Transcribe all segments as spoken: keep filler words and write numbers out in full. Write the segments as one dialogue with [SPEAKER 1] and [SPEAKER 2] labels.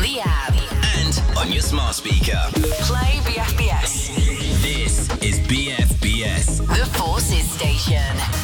[SPEAKER 1] the app
[SPEAKER 2] and on your smart speaker.
[SPEAKER 1] Play B F B S.
[SPEAKER 2] This is B F B S,
[SPEAKER 1] The Forces Station.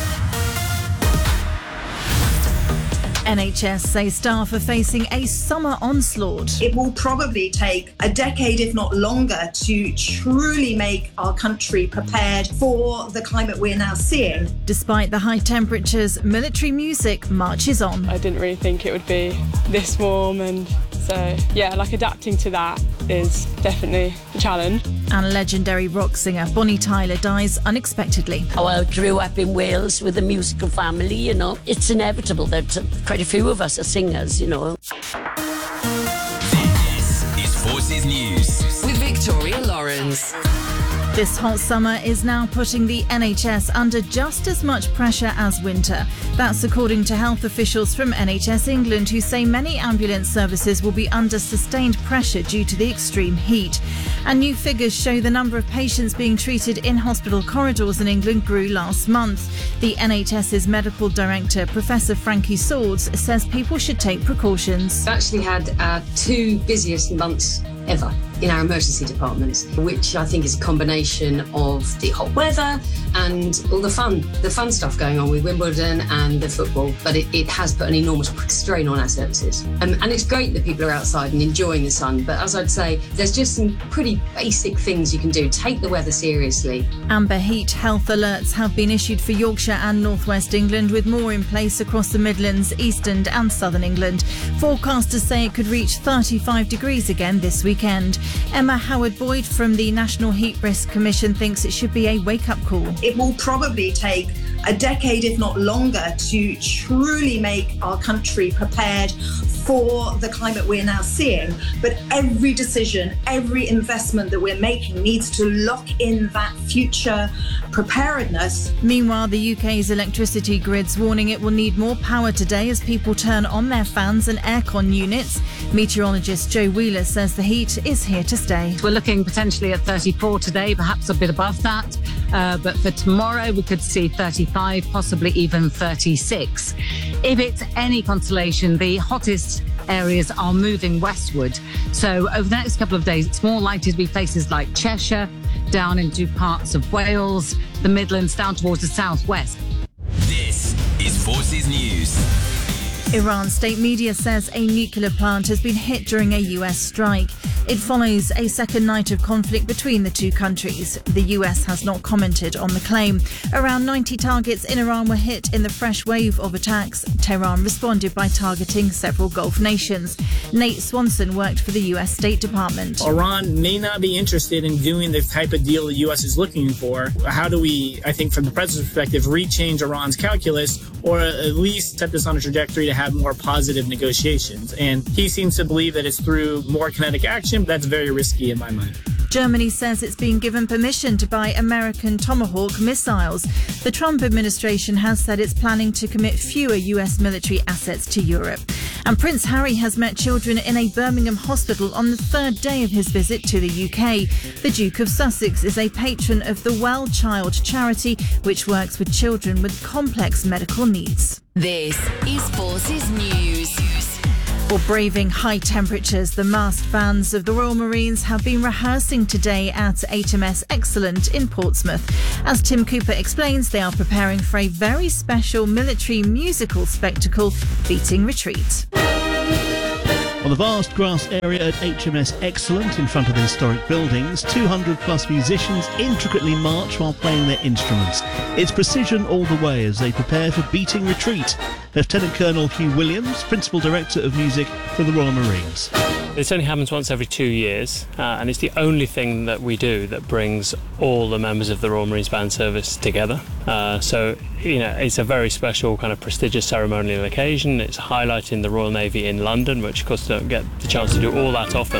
[SPEAKER 3] N H S say staff are facing a summer onslaught.
[SPEAKER 4] It will probably take a decade, if not longer, to truly make our country prepared for the climate we're now seeing.
[SPEAKER 3] Despite the high temperatures, military music marches on.
[SPEAKER 5] I didn't really think it would be this warm, and so, yeah, like adapting to that is definitely a challenge.
[SPEAKER 3] And legendary rock singer Bonnie Tyler dies unexpectedly.
[SPEAKER 6] Oh, I grew up in Wales with a musical family, you know. It's inevitable that quite a few of us are singers, you know.
[SPEAKER 2] This is Forces News
[SPEAKER 1] with Victoria Lawrence.
[SPEAKER 3] This hot summer is now putting the N H S under just as much pressure as winter. That's according to health officials from N H S England, who say many ambulance services will be under sustained pressure due to the extreme heat. And new figures show the number of patients being treated in hospital corridors in England grew last month. The NHS's medical director, Professor Frankie Swords, says people should take precautions.
[SPEAKER 7] We've actually had our two busiest months ever in our emergency departments, which I think is a combination of the hot weather and all the fun, the fun stuff going on with Wimbledon and the football. But it, it has put an enormous strain on our services. Um, and it's great that people are outside and enjoying the sun. But as I'd say, there's just some pretty basic things you can do. Take the weather seriously.
[SPEAKER 3] Amber heat health alerts have been issued for Yorkshire and North West England, with more in place across the Midlands, Eastern and Southern England. Forecasters say it could reach thirty-five degrees again this weekend. Emma Howard-Boyd from the National Heat Risk Commission thinks it should be a wake-up call.
[SPEAKER 4] It will probably take a decade, if not longer, to truly make our country prepared for the climate we're now seeing. But every decision, every investment that we're making needs to lock in that future preparedness.
[SPEAKER 3] Meanwhile, the U K's electricity grid's warning it will need more power today as people turn on their fans and aircon units. Meteorologist Joe Wheeler says the heat is here to stay.
[SPEAKER 8] We're looking potentially at thirty-four today, perhaps a bit above that. Uh, but for tomorrow, we could see thirty-five, possibly even thirty-six. If it's any consolation, the hottest areas are moving westward. So over the next couple of days, it's more likely to be places like Cheshire, down into parts of Wales, the Midlands, down towards the southwest.
[SPEAKER 2] This is Forces News.
[SPEAKER 3] Iran state media says a nuclear plant has been hit during a U S strike. It follows a second night of conflict between the two countries. The U S has not commented on the claim. Around ninety targets in Iran were hit in the fresh wave of attacks. Tehran responded by targeting several Gulf nations. Nate Swanson worked for the U S State Department.
[SPEAKER 9] Iran may not be interested in doing the type of deal the U S is looking for. How do we, I think from the president's perspective, rechange Iran's calculus, or at least set this on a trajectory to have more positive negotiations? And he seems to believe that it's through more kinetic action. That's very risky in my mind.
[SPEAKER 3] Germany says it's been given permission to buy American Tomahawk missiles. The Trump administration has said it's planning to commit fewer U S military assets to Europe. And Prince Harry has met children in a Birmingham hospital on the third day of his visit to the U K. The Duke of Sussex is a patron of the Well Child charity, which works with children with complex medical needs.
[SPEAKER 1] This is Forces News.
[SPEAKER 3] For braving high temperatures, the masked bands of the Royal Marines have been rehearsing today at H M S Excellent in Portsmouth. As Tim Cooper explains, they are preparing for a very special military musical spectacle, Beating Retreat.
[SPEAKER 10] On the vast grass area at H M S Excellent in front of the historic buildings, two hundred plus musicians intricately march while playing their instruments. It's precision all the way as they prepare for Beating Retreat. Lieutenant Colonel Hugh Williams, Principal Director of Music for the Royal Marines.
[SPEAKER 11] This only happens once every two years, uh, and it's the only thing that we do that brings all the members of the Royal Marines Band Service together. Uh, so, you know, it's a very special kind of prestigious ceremonial occasion. It's highlighting the Royal Navy in London, which of course don't get the chance to do all that often.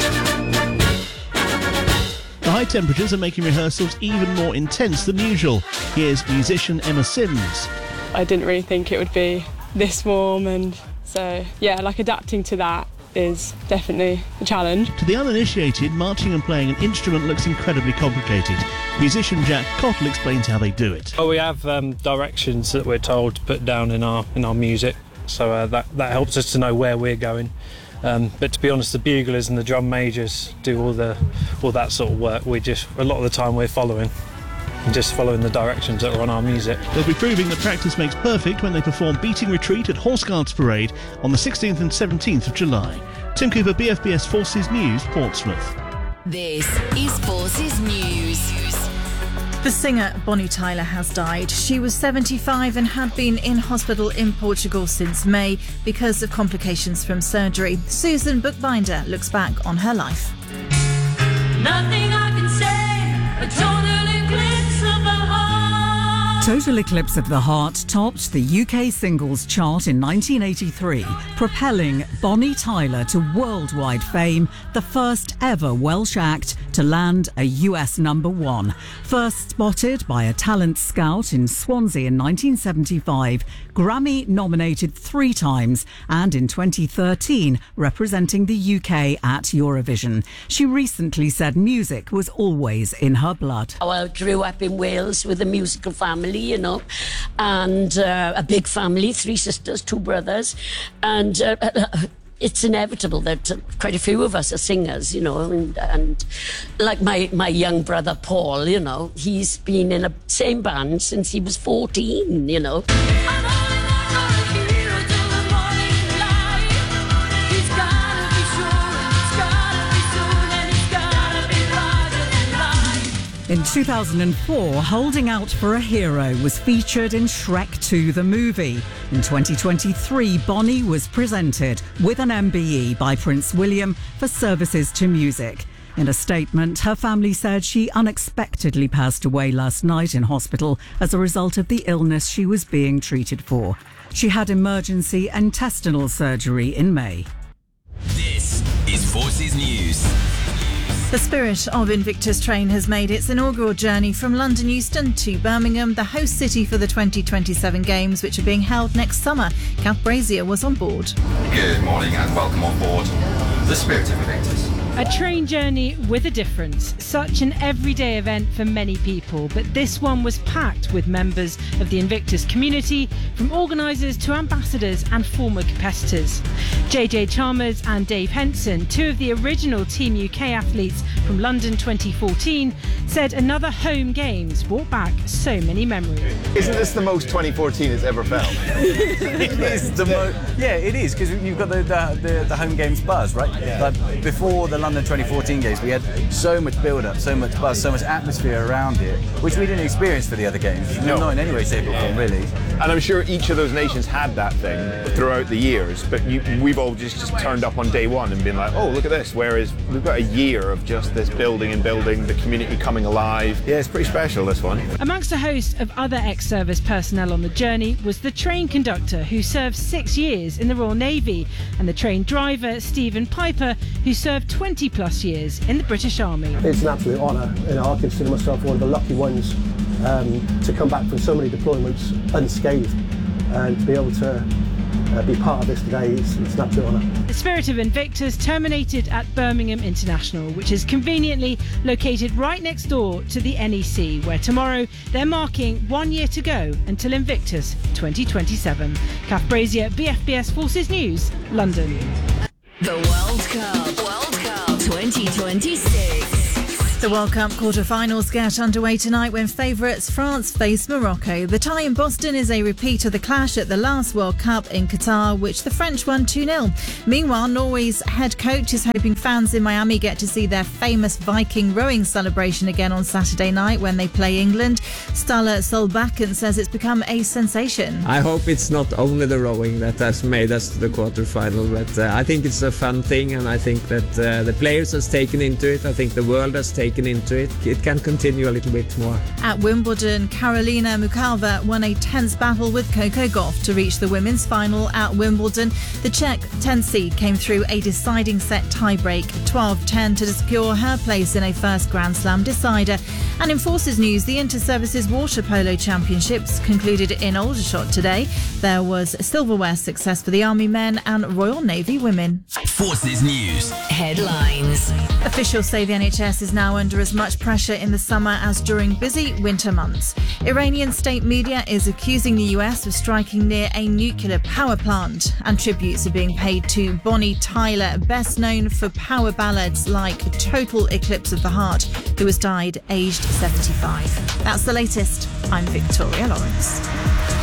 [SPEAKER 10] The high temperatures are making rehearsals even more intense than usual. Here's musician Emma Sims.
[SPEAKER 5] I didn't really think it would be this warm, and so, yeah, like adapting to that is definitely a challenge.
[SPEAKER 10] To the uninitiated, marching and playing an instrument looks incredibly complicated. Musician Jack Cottle explains how they do it.
[SPEAKER 12] Well, we have um, directions that we're told to put down in our in our music, so uh, that, that helps us to know where we're going. Um, but to be honest, the buglers and the drum majors do all the all that sort of work. We just, a lot of the time we're following, and just following the directions that are on our music.
[SPEAKER 10] They'll be proving that practice makes perfect when they perform Beating Retreat at Horse Guards Parade on the sixteenth and seventeenth of July. Tim Cooper, B F B S Forces News, Portsmouth.
[SPEAKER 1] This is Forces News.
[SPEAKER 3] The singer Bonnie Tyler has died. She was seventy-five and had been in hospital in Portugal since May because of complications from surgery. Susan Bookbinder looks back on her life.
[SPEAKER 13] Nothing I can say, a total eclipse of the heart.
[SPEAKER 14] Total Eclipse of the Heart topped the U K singles chart in nineteen eighty-three, propelling Bonnie Tyler to worldwide fame, the first ever Welsh act to land a U S number one. First spotted by a talent scout in Swansea in nineteen seventy-five, Grammy nominated three times, and in twenty thirteen representing the U K at Eurovision. She recently said music was always in her blood.
[SPEAKER 6] I grew up in Wales with a musical family, you know, and uh, a big family, three sisters, two brothers, and uh, it's inevitable that quite a few of us are singers, you know, and, and like my, my young brother Paul, you know, he's been in a same band since he was fourteen, you know.
[SPEAKER 14] In two thousand four, Holding Out for a Hero was featured in Shrek two the movie. In twenty twenty-three, Bonnie was presented with an M B E by Prince William for services to music. In a statement, her family said she unexpectedly passed away last night in hospital as a result of the illness she was being treated for. She had emergency intestinal surgery in May.
[SPEAKER 2] This is Forces News.
[SPEAKER 3] The Spirit of Invictus train has made its inaugural journey from London Euston to Birmingham, the host city for the twenty twenty-seven Games, which are being held next summer. Kath Brazier was on board.
[SPEAKER 15] Good morning and welcome on board the Spirit of Invictus.
[SPEAKER 16] A train journey with a difference. Such an everyday event for many people, but this one was packed with members of the Invictus community, from organisers to ambassadors and former competitors. J J Chalmers and Dave Henson, two of the original Team U K athletes from London twenty fourteen, said another home games brought back so many memories.
[SPEAKER 17] Isn't this the most twenty fourteen has ever felt?
[SPEAKER 18] It is the most, yeah, it is, because you've got the, the, the, the home games buzz, right?
[SPEAKER 17] Yeah.
[SPEAKER 18] Like before the London twenty fourteen games, we had so much build-up, so much buzz, so much atmosphere around it, which we didn't experience for the other games.
[SPEAKER 17] No.
[SPEAKER 18] Not in any way, shape or form, really.
[SPEAKER 17] And I'm sure each of those nations had that thing throughout the years, but you, we've all just, just turned up on day one and been like, oh, look at this, whereas we've got a year of just this building and building, the community coming alive. Yeah, it's pretty special, this one.
[SPEAKER 16] Amongst a host of other ex-service personnel on the journey was the train conductor, who served six years in the Royal Navy, and the train driver, Stephen Piper, who served twenty plus years in the British Army.
[SPEAKER 19] It's an absolute honour, you know, I consider myself one of the lucky ones um, to come back from so many deployments unscathed, and to be able to uh, be part of this today, it's, it's an absolute honour.
[SPEAKER 16] The Spirit of Invictus terminated at Birmingham International, which is conveniently located right next door to the N E C, where tomorrow they're marking one year to go until Invictus twenty twenty-seven. Kath Brazier, B F B S Forces News, London.
[SPEAKER 1] The World Cup. World Cup twenty twenty-six.
[SPEAKER 3] The World Cup quarter-finals get underway tonight when favourites France face Morocco. The tie in Boston is a repeat of the clash at the last World Cup in Qatar, which the French won two nil. Meanwhile, Norway's head coach is hoping fans in Miami get to see their famous Viking rowing celebration again on Saturday night when they play England. Ståle Solbakken says it's become a sensation.
[SPEAKER 20] I hope it's not only the rowing that has made us to the quarter-final, but uh, I think it's a fun thing, and I think that uh, the players has taken into it. I think the world has taken into it. It can continue a little bit more.
[SPEAKER 3] At Wimbledon, Karolina Muchova won a tense battle with Coco Gauff to reach the women's final at Wimbledon. The Czech ten seed came through a deciding set tiebreak, twelve ten, to secure her place in a first Grand Slam decider. And in Forces News, the Inter-Services Water Polo Championships concluded in Aldershot today. There was silverware success for the Army men and Royal Navy women.
[SPEAKER 2] Forces News.
[SPEAKER 1] Headlines.
[SPEAKER 3] Officials say the N H S is now under as much pressure in the summer as during busy winter months. Iranian state media is accusing the U S of striking near a nuclear power plant, and tributes are being paid to Bonnie Tyler, best known for power ballads like Total Eclipse of the Heart, who has died aged seventy-five. That's the latest. I'm Victoria Lawrence.